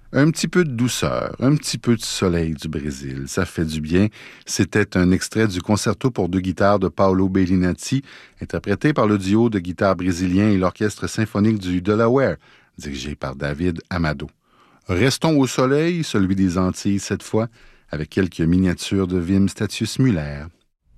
Un petit peu de douceur, un petit peu de soleil du Brésil, ça fait du bien. C'était un extrait du concerto pour deux guitares de Paolo Bellinati, interprété par le duo de guitares brésilien et l'orchestre symphonique du Delaware, dirigé par David Amado. Restons au soleil, celui des Antilles cette fois, avec quelques miniatures de Wim Statius Müller.